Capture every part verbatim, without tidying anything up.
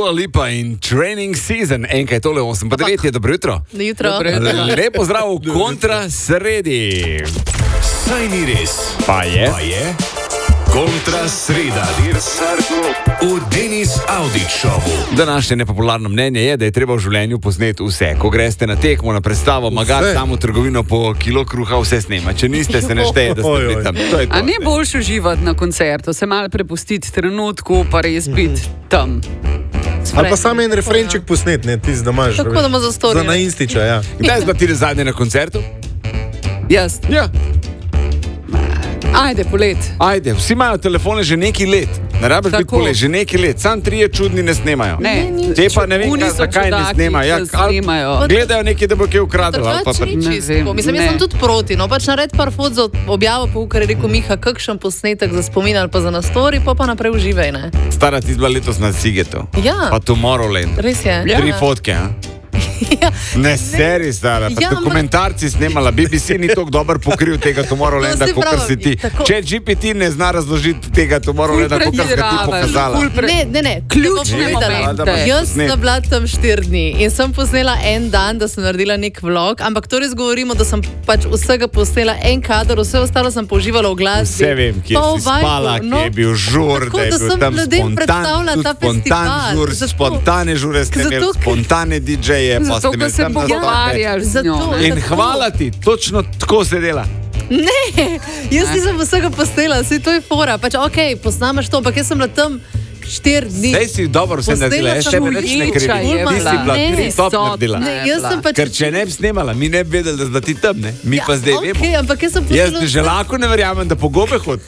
Dua Lipa in Training Season. Enkaj je tole, osem pa devet je, dobro jutro. Jutro. Lepo zdrav v kontra sredi. Saj ni res. Pa je. Pa je. Kontra sreda. V Denis Audić Showu. Današnje nepopularno mnenje je, da je treba v življenju posneti vse. Ko greste na tekmo, na predstavo, magati tam v trgovino po kilo kruha, vse snema. Če niste, se ne šteje, da ste bili tam. To je to. A ni boljše uživati na koncertu, se malo prepustiti trenutku, pa res biti tam. Ali pa samo en refrenček posnet, ne, ti zdamaš. Tako da ima za storjo. Za na Instiča, ja. Kdaj si bila ti zadnje na koncertu? Jaz. Ja. Ajde, polet. Ajde, vsi imajo telefone že neki let. Ne rabiš biti polet, že neki let. Sam trije čudni ne snemajo. Ne, te pa ne vem, kaj, zakaj ne snemajo. Ja, snemajo. Gledajo nekaj, da bo kaj ukradel. Pač ni čisto. Mislim, jaz sem tudi proti. No, pač nared par fot za objavo, pa kar je rekel Miha, kakšen posnetek za spomin ali pa za na story, pa pa naprej uživaj, ne. Stara ti dva letos na Sigetu. Ja. Pa Tomorrowland. Res je. Tri fotke, a? Ja. Ne, seri, stara. Pa Ja, dokumentarci snemala. B B C ni tako dober pokril tega Tomorrowlanda, No, saj kot pravim, si ti. tako- Če G P T ne zna razložiti tega Tomorrowlanda, kot si ga ti pokazala. Ne, ne, ne, Ključne ne bom povedala. momente. Jaz Posnet. sem bila tam štiri dni in sem posnela en dan, da sem naredila nek vlog, ampak to res govorimo, da sem pač vsega posnela en kader, vse ostalo sem použivala v glasbi. Vse vem, kje pa v si spala, vibu, kje je bil žur, tako, da je da bil sem tam ljudem spontan, predstavljala tudi ta spontan festival. žur, Zato- spontane žure ste Zato, imeli, ker- spontane D J-je, pa Zato, ste da imeli se tam nastope. pogovarjaš z njo. Zato- ne. In hvala ti, točno tako se dela. Ne, jaz nisem vsega posnela, saj to je fora. Pač, ok, posnamaš to, ampak jaz sem bila tam štiri dni. Zdaj si dobro vse Posnela naredila, jaz sem tebe nič ne Uljiča krivim. je Ti si bila. bila, ti Ne, si top sodna. naredila. Ne, jaz sem pač... Ker če ne bi snemala, mi ne bi vedeli, da zdaj ti tam, ne? Mi pa zdaj okay, vemo. ampak jaz sem Jaz pustila že lahko ne verjamem, da po gobe hod.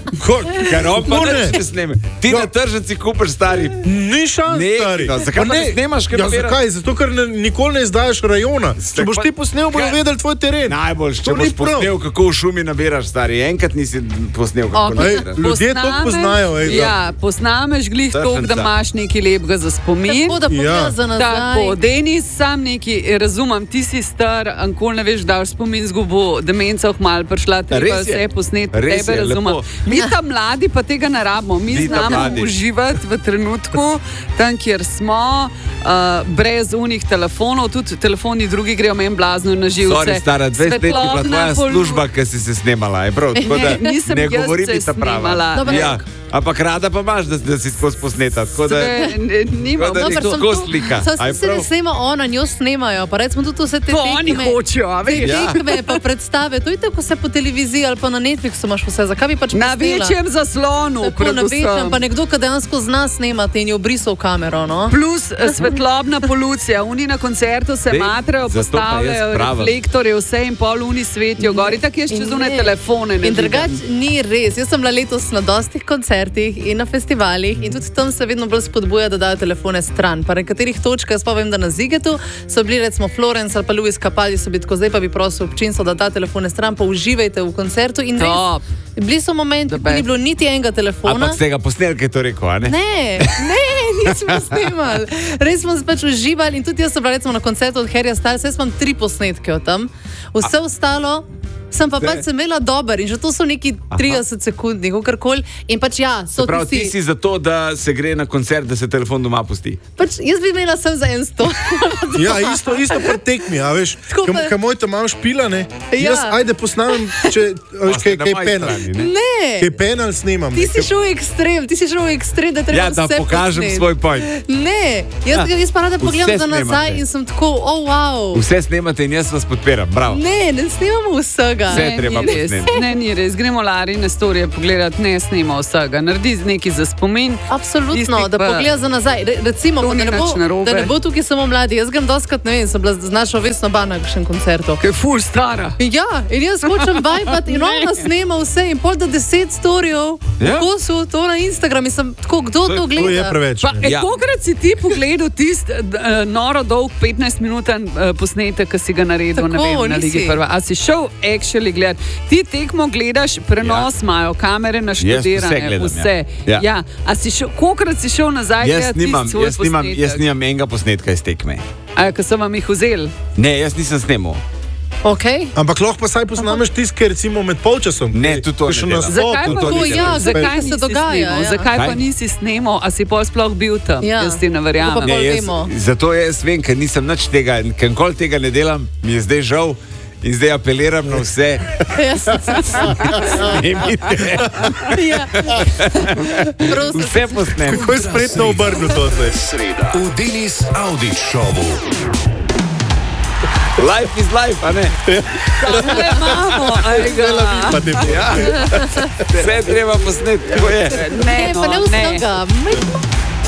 Ker on pa neč ne sneme. Ti na tržnici kupiš stari. Ni šans, Ne, stari. no, zakaj pa ne snemaš, kaj Ja, nabira? zakaj? Zato, ker ne, nikoli ne izdajaš rajona. Če boš pa- ti posnel, bodo Kaj? vedeli tvoj teren. Najboljš, če To boš ni prav. posnel, kako v šumi nabiraš, stari. Enkrat nisi posnel, kako Ok. Ej, nabiraš. ljudje to Posnameš- poznajo, ej, da- Ja, posnameš glih toliko, da Tržnica. imaš nekaj lepega za spomin. tako, da pogledam Ja. za nazaj. Tako, Denis, sam neki, razumem, ti si star, ankoli ne veš, da boš spomin zgubo, demenca hmal prišla, treba Res je. vse posneti, Res tebe je, razumem. lepo. Mi ta mladi pa tega ne rabimo, mi Vi ta znamo mladi. uživati v trenutku, tam, kjer smo, uh, brez unih telefonov, tudi telefoni drugi grejo meni blazno na živce. Sorry, stara, dvajset let je bila Svetlobna tvoja polu- služba, ki si se snemala, je prav, tako da Ne, nisem ne jaz govori se mi ta prava. snemala. Dobro. Ja, ampak rada pa imaš, da, da si skozi posneta, tako da... Sve, ne, nimam. Tako da Dobar, Tako sem skozi tu- slika. Saj Aj se ne prav? snema ona, njo snemajo. Pa recimo tudi vse te To oni tekme. hočejo, a Te veš. Ja. tekme pa predstave, to je tako se po televiziji ali pa na Netflixu imaš vse. Zakaj bi pač Na posnela? večjem zaslonu, Tako na predvsem. večjem, pa nekdo, ki dejansko zna snemati in je obrisal kamero, no? Plus eh, svetlobna polucija. Oni na koncertu se Dej, matrajo, zato pa jaz postavljajo pravim. reflektorje, vse in pol uni svetijo gori. Tako jaz čez In une ne. telefone ne In drugače vidim. ni res. Jaz sem bila letos na dostih koncertih in na festivalih in tudi tam se vedno bolj spodbuja, da dajo telefone stran. Pa na nekaterih točkah, jaz pa vem, da na Zigetu so bili recimo Florence ali pa Louis Capaldi, so bili tako, zdaj pa bi prosil občinstvo, da da telefone stran, pa uživajte v koncertu. In Top. res, bili so momenti, ko ni bilo niti enega telefona. Ampak ste ga posneli, kaj je to rekel, a ne? Ne, ne, nismo snimali. Res smo se pač uživali in tudi jaz sem bila recimo na koncertu od Harryja Stylesa, jaz imam tri posnetke od tam. Vse A, ostalo sem pa pač sem imela dober in že to so neki trideset sekundni, kakorkoli. In pač ja, so Prav, ti tisti. si za to, da se gre na koncert, da se telefon doma pusti. Pač jaz bi imela sem za en sto. Ja, isto, isto pri tekmi, a veš. Tako pa- Kaj moj tam imam špila, ne? Ja. Jaz, ajde, posnamem, če, a veš, kaj, Na kaj moji penal. strani, ne? Ne, Kaj penal snimam. ti ne, si kaj- šel v ekstrem, ti si šel v ekstrem, da treba Ja, da vse pokažem posnet. svoj point. Ne, jaz, Ja. jaz pa rada Vse pogledam za nazaj snemate. in sem tako, oh wow. Vse snemate in jaz vas podpiram, bravo. Ne, ne snimamo vsega. Vse Ne, treba ni res. posneti. Ne, ni res. Gremo Lari na storije pogledati, ne snema vsega. Naredi nekaj za spomin. Absolutno, Tistih da pa- pogleda za nazaj. Re, recimo, To da ni ne, bo, nič narobe. da ne bo tukaj samo mladi. Jaz grem doskrat, ne vem, sem bila z našo Vesno Bana na kakšnem koncertu. Ki je ful stara. Ja, in jaz hočem vajpati in ona snema vse in pol do deset storijev. Ja? Kako so to na Instagram in sem tako, kdo to, to gleda? To je preveč. Pa, ne. e, Ja. Kokrat si ti pogledal tisti uh, noro dolg petnajst minuten uh, posnetek, ki si ga naredil Tako, na, vem, na nisi. Ligi Prva? A si šel actually gledati? Ti tekmo gledaš, prenos imajo, kamere naštudirane, vse gledam, vse. ja. Ja. Ja. A si šel, kokrat si šel nazaj Jaz gledat nimam, tisti svoj jaz, nimam, posnetek? jaz nimam enega posnetka iz tekme. A, ko so vam jih vzeli? Ne, jaz nisem snemal. Okay. Ampak lahko pa saj posnameš tisti, ki recimo med polčasom. Ne, tudi to ne delam. Zakaj pa to, ja, zakaj se dogaja? Ja. Zakaj Kaj? pa nisi snemal, a si pol sploh bil tam? Ja. Jaz ti ne verjamem. Ne, jaz, vemo. zato jaz vem, ker nisem nič tega, ker nikoli tega ne delam, mi je zdaj žal in zdaj apeliram na vse. Jaz Snimite. ja. Prosim. Vse posnem. Kako je spretno obrnil to zdaj? Sreda v Denis Audić šovu. Life is life, a ne? Ne imamo, ajga. Pa ne bi. Ja. Vse je treba posneti, tako je. Ne, Ne, pa ne no, ne. vsega.